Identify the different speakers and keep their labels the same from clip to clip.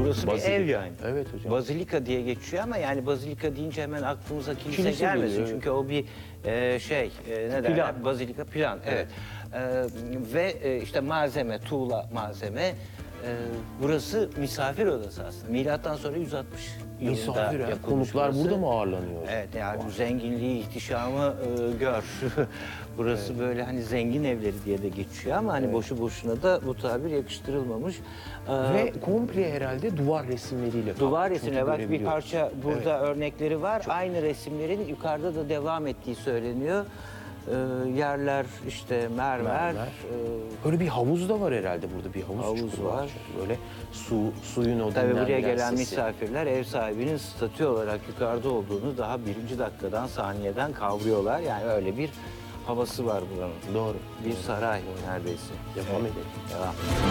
Speaker 1: burası bir ev yani.
Speaker 2: Evet hocam.
Speaker 1: Bazilika diye geçiyor ama yani bazilika deyince hemen aklımıza kilise
Speaker 2: Kilise
Speaker 1: gelmesin.
Speaker 2: geliyor,
Speaker 1: Çünkü o bir ne derler?
Speaker 2: Plan.
Speaker 1: Bazilika plan. Evet. Ve işte malzeme, tuğla malzeme. Burası misafir odası aslında. Milattan sonra 160 yılında
Speaker 2: Misafir,
Speaker 1: yapılmış
Speaker 2: konuklar
Speaker 1: burası.
Speaker 2: burada mı ağırlanıyor?
Speaker 1: Evet, yani zenginliği, ihtişamı gör. Burası böyle hani zengin evleri diye de geçiyor ama hani boşu boşuna da bu tabir yakıştırılmamış.
Speaker 2: Ve komple herhalde duvar resimleriyle.
Speaker 1: Duvar
Speaker 2: Çünkü
Speaker 1: resimleri var. Bir
Speaker 2: görebiliyoruz.
Speaker 1: parça burada örnekleri var. Aynı resimlerin yukarıda da devam ettiği söyleniyor. Yerler işte mermer.
Speaker 2: Böyle bir havuz da var herhalde burada, bir havuz çukuru
Speaker 1: var.
Speaker 2: Böyle suyun o
Speaker 1: Tabii buraya
Speaker 2: dinlendiren
Speaker 1: gelen
Speaker 2: sesi.
Speaker 1: misafirler ev sahibinin statü olarak yukarıda olduğunu daha birinci dakikadan, saniyeden kavruyorlar. Yani öyle bir havası var buranın.
Speaker 2: Doğru.
Speaker 1: Bir saray neredeyse.
Speaker 2: Devam edelim.
Speaker 1: Devam.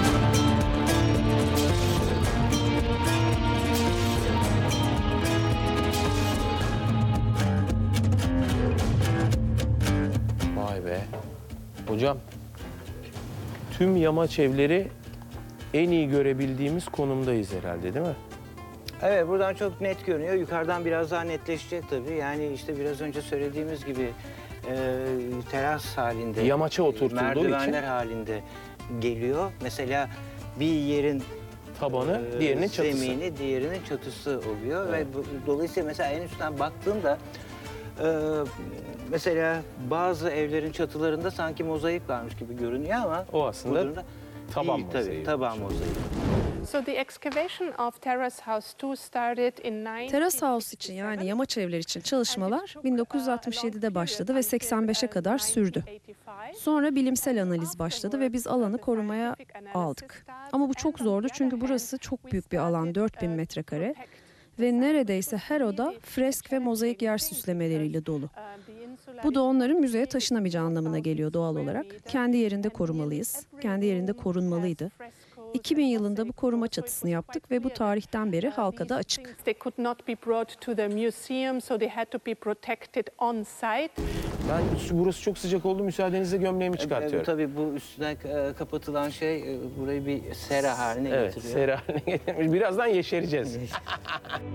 Speaker 2: Vay be. Hocam, tüm yamaç evleri en iyi görebildiğimiz konumdayız herhalde, değil mi?
Speaker 1: Evet, buradan çok net görünüyor. Yukarıdan biraz daha netleşecek tabii. Yani işte biraz önce söylediğimiz gibi teras halinde,
Speaker 2: Yamaça oturtulduğu
Speaker 1: merdivenler
Speaker 2: için
Speaker 1: halinde geliyor. Mesela bir yerin
Speaker 2: tabanı, diğerinin çatısı.
Speaker 1: zemini, diğerinin çatısı oluyor. Ve dolayısıyla mesela en üstten baktığında mesela bazı evlerin çatılarında sanki mozaik varmış gibi görünüyor ama
Speaker 2: O aslında
Speaker 1: bu durumda
Speaker 2: taban
Speaker 1: değil,
Speaker 2: mozaiği.
Speaker 1: tabii, taban mozaiği.
Speaker 3: So the excavation of Terrace House 2 started in
Speaker 4: Teras House için yani yamaç evler için çalışmalar 1967'de başladı ve 85'e kadar sürdü. Sonra bilimsel analiz başladı ve biz alanı korumaya aldık. Ama bu çok zordu çünkü burası çok büyük bir alan, 4000 metrekare. Ve neredeyse her oda fresk ve mozaik yer süslemeleriyle dolu. Bu da onların müzeye taşınamayacağı anlamına geliyor doğal olarak. Kendi yerinde korumalıyız, kendi yerinde korunmalıydı. 2000 yılında bu koruma çatısını yaptık ve bu tarihten beri halka da açık.
Speaker 3: They could not be brought to the museum, so they had to be protected on site.
Speaker 2: Burası çok sıcak oldu, müsaadenizle gömleğimi çıkartıyorum.
Speaker 1: Tabii bu üstüne kapatılan şey burayı bir sera haline
Speaker 2: Evet,
Speaker 1: getiriyor.
Speaker 2: sera haline getirmiş. Birazdan yeşereceğiz.